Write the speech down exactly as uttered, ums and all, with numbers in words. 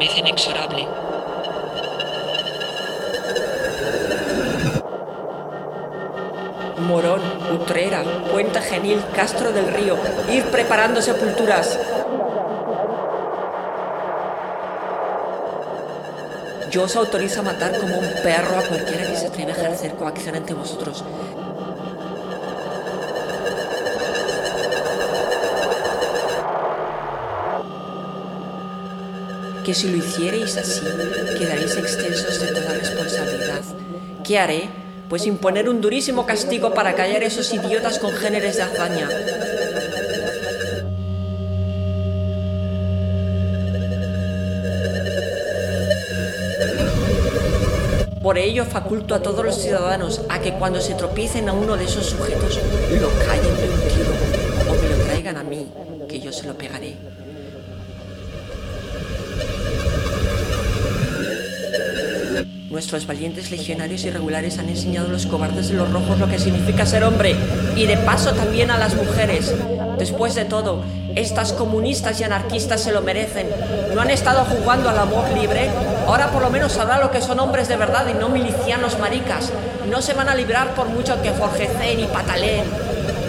mez inexorable. Morón, Utrera, Puente Genil, Castro del Río, ir preparando sepulturas. Yo os autorizo a matar como un perro a cualquiera que se atreva a ejercer coacción ante vosotros. Que si lo hiciereis así, quedaréis exentos de toda responsabilidad. ¿Qué haré? Pues imponer un durísimo castigo para callar a esos idiotas congéneres de hazaña. Por ello faculto a todos los ciudadanos a que cuando se tropiecen a uno de esos sujetos, lo callen de un tiro o me lo traigan a mí, que yo se lo pegaré. Nuestros valientes legionarios irregulares han enseñado a los cobardes de los rojos lo que significa ser hombre, y de paso también a las mujeres. Después de todo, estas comunistas y anarquistas se lo merecen. ¿No han estado jugando al amor libre? Ahora por lo menos sabrán lo que son hombres de verdad y no milicianos maricas. No se van a librar por mucho que forjecen y pataleen.